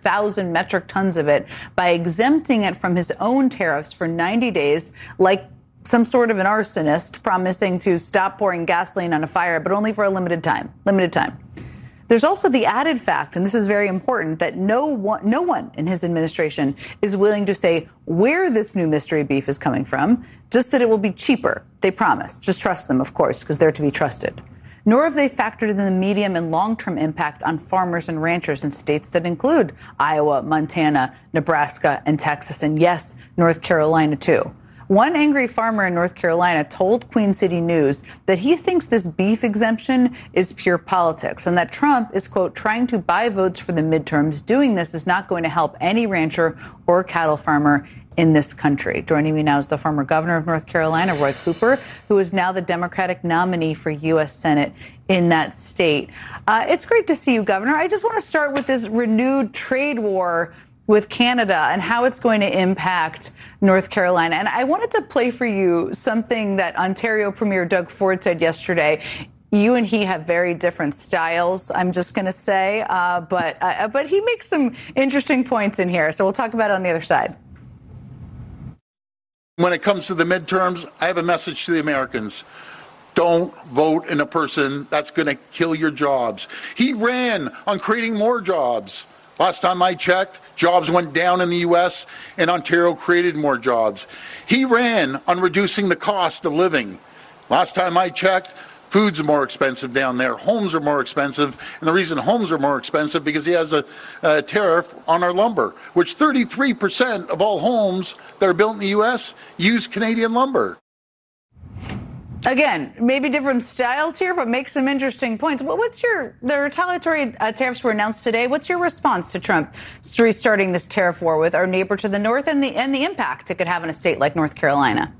200,000 metric tons of it by exempting it from his own tariffs for 90 days, like some sort of an arsonist promising to stop pouring gasoline on a fire, but only for a limited time. There's also the added fact, and this is very important, that no one in his administration is willing to say where this new mystery beef is coming from, just that it will be cheaper. They promise. Just trust them, of course, because they're to be trusted. Nor have they factored in the medium and long-term impact on farmers and ranchers in states that include Iowa, Montana, Nebraska, and Texas, and yes, North Carolina, too. One angry farmer in North Carolina told Queen City News that he thinks this beef exemption is pure politics and that Trump is, quote, trying to buy votes for the midterms. Doing this is not going to help any rancher or cattle farmer in this country. Joining me now is the former governor of North Carolina, Roy Cooper, who is now the Democratic nominee for U.S. Senate in that state. It's great to see you, Governor. I just want to start with this renewed trade war with Canada and how it's going to impact North Carolina. And I wanted to play for you something that Ontario Premier Doug Ford said yesterday. You and he have very different styles, I'm just going to say, but he makes some interesting points in here. So we'll talk about it on the other side. When it comes to the midterms, I have a message to the Americans. Don't vote in a person that's going to kill your jobs. He ran on creating more jobs. Last time I checked, jobs went down in the U.S. and Ontario created more jobs. He ran on reducing the cost of living. Last time I checked, food's more expensive down there. Homes are more expensive. And the reason homes are more expensive because he has a tariff on our lumber, which 33% of all homes that are built in the U.S. use Canadian lumber. Again, maybe different styles here, but make some interesting points. The retaliatory tariffs were announced today. What's your response to Trump restarting this tariff war with our neighbor to the north and the impact it could have in a state like North Carolina?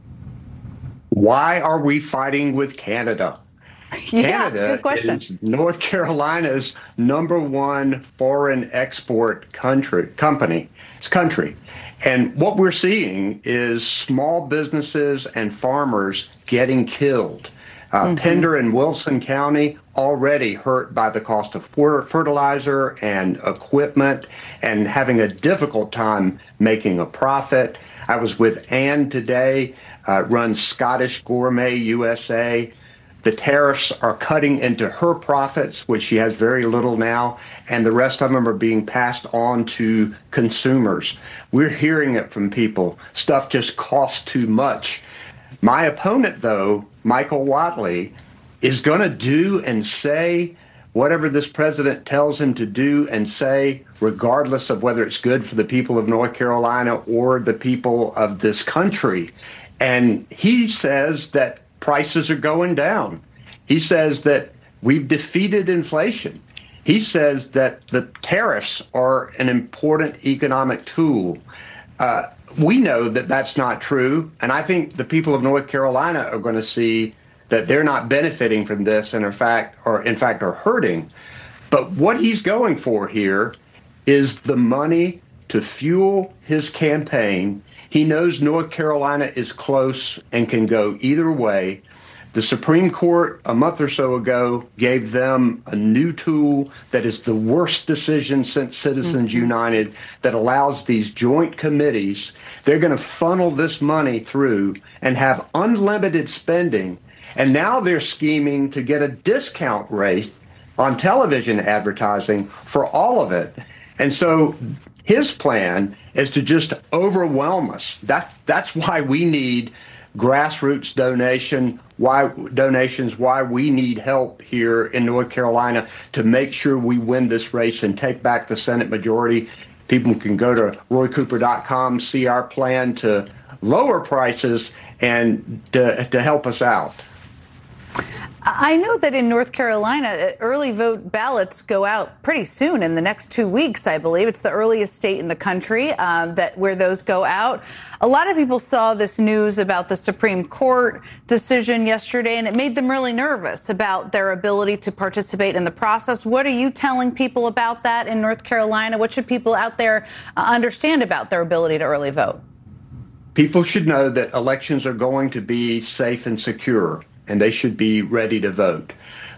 Why are we fighting with Canada? Canada is North Carolina's number one foreign export country. And what we're seeing is small businesses and farmers getting killed. Pender and Wilson County already hurt by the cost of fertilizer and equipment and having a difficult time making a profit. I was with Ann today, runs Scottish Gourmet USA. The tariffs are cutting into her profits, which she has very little now, and the rest of them are being passed on to consumers. We're hearing it from people. Stuff just costs too much. My opponent, though, Michael Whatley, is going to do and say whatever this president tells him to do and say, regardless of whether it's good for the people of North Carolina or the people of this country. And he says that prices are going down. He says that we've defeated inflation. He says that the tariffs are an important economic tool. We know that that's not true. And I think the people of North Carolina are going to see that they're not benefiting from this and in fact are hurting. But what he's going for here is the money to fuel his campaign. He knows North Carolina is close and can go either way. The Supreme Court a month or so ago gave them a new tool that is the worst decision since Citizens United that allows these joint committees. They're going to funnel this money through and have unlimited spending. And now they're scheming to get a discount rate on television advertising for all of it. And so his plan is to just overwhelm us. That's why we need grassroots donations, why we need help here in North Carolina to make sure we win this race and take back the Senate majority. People can go to roycooper.com, see our plan to lower prices and to help us out. I know that in North Carolina, early vote ballots go out pretty soon in the next 2 weeks, I believe. It's the earliest state in the country where those go out. A lot of people saw this news about the Supreme Court decision yesterday, and it made them really nervous about their ability to participate in the process. What are you telling people about that in North Carolina? What should people out there understand about their ability to early vote? People should know that elections are going to be safe and secure, and they should be ready to vote.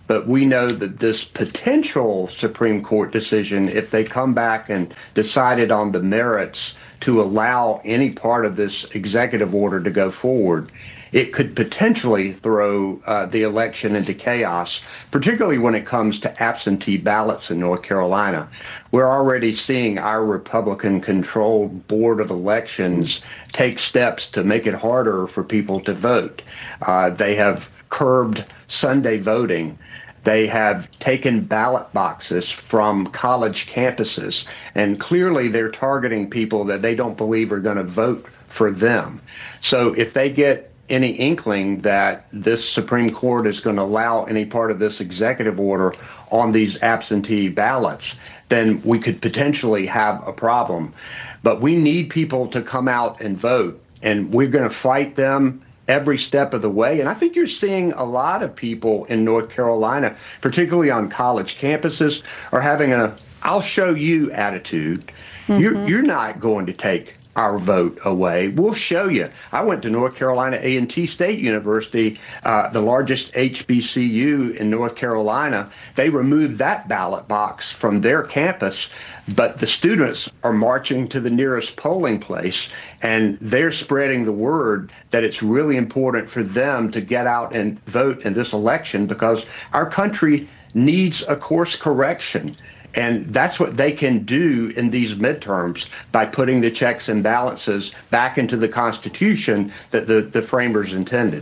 But we know that this potential Supreme Court decision, if they come back and decided on the merits to allow any part of this executive order to go forward, it could potentially throw the election into chaos, particularly when it comes to absentee ballots in North Carolina. We're already seeing our Republican-controlled Board of Elections take steps to make it harder for people to vote. They have curbed Sunday voting. They have taken ballot boxes from college campuses, and clearly they're targeting people that they don't believe are going to vote for them. So if they get any inkling that this Supreme Court is going to allow any part of this executive order on these absentee ballots, then we could potentially have a problem. But we need people to come out and vote, and we're going to fight them every step of the way. And I think you're seeing a lot of people in North Carolina, particularly on college campuses, are having a "I'll show you" attitude. You're not going to take our vote away. We'll show you. I went to North Carolina A&T State University, the largest HBCU in North Carolina. They removed that ballot box from their campus, but the students are marching to the nearest polling place, and they're spreading the word that it's really important for them to get out and vote in this election because our country needs a course correction. And that's what they can do in these midterms by putting the checks and balances back into the Constitution that the framers intended.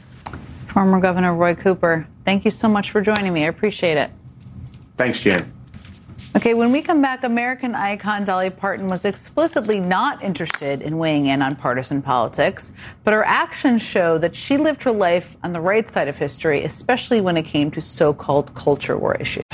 Former Governor Roy Cooper, thank you so much for joining me. I appreciate it. Thanks, Jen. Okay, when we come back, American icon Dolly Parton was explicitly not interested in weighing in on partisan politics, but her actions show that she lived her life on the right side of history, especially when it came to so-called culture war issues.